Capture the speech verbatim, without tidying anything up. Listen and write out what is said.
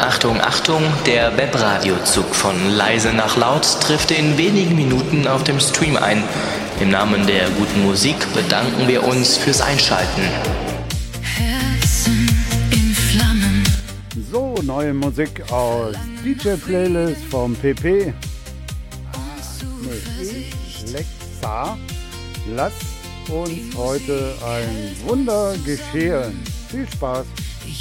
Achtung, Achtung, der Webradiozug von leise nach laut trifft in wenigen Minuten auf dem Stream ein. Im Namen der guten Musik bedanken wir uns fürs Einschalten. Herzen in Flammen. So, neue Musik aus D J-Playlist vom P P. Nee, Lexa. Lasst uns heute ein Wunder geschehen. Viel Spaß.